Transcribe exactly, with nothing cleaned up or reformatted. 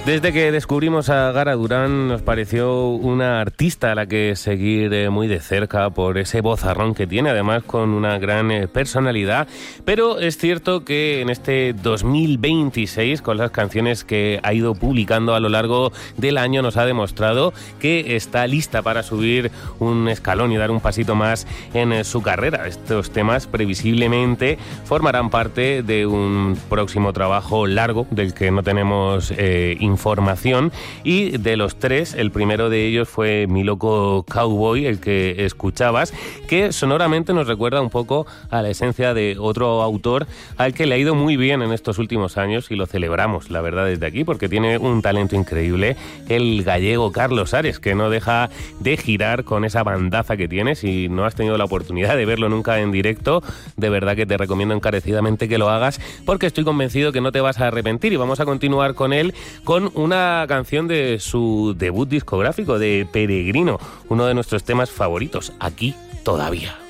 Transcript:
Desde que descubrimos a Gara Durán nos pareció una artista a la que seguir eh, muy de cerca por ese vozarrón que tiene, además con una gran eh, personalidad. Pero es cierto que en este dos mil veintiséis, con las canciones que ha ido publicando a lo largo del año, nos ha demostrado que está lista para subir un escalón y dar un pasito más en eh, su carrera. Estos temas previsiblemente formarán parte de un próximo trabajo largo del que no tenemos eh, información. Información y de los tres, el primero de ellos fue Mi Loco Cowboy, el que escuchabas, que sonoramente nos recuerda un poco a la esencia de otro autor al que le ha ido muy bien en estos últimos años y lo celebramos, la verdad, desde aquí, porque tiene un talento increíble, el gallego Carlos Ares, que no deja de girar con esa bandaza que tiene. Si no has tenido la oportunidad de verlo nunca en directo, de verdad que te recomiendo encarecidamente que lo hagas, porque estoy convencido que no te vas a arrepentir. Y vamos a continuar con él con una canción de su debut discográfico, de Peregrino, uno de nuestros temas favoritos, Aquí Todavía.